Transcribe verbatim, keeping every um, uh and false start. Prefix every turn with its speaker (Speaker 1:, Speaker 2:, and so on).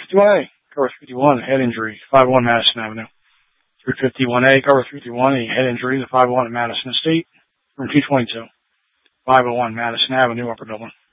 Speaker 1: fifty-one A, cover three fifty-one, head injury, five oh one Madison Avenue. three fifty-one A, cover three fifty-one, a head injury, the five oh one at Madison Estate, room two twenty-two. five oh one Madison Avenue, Upper Dublin.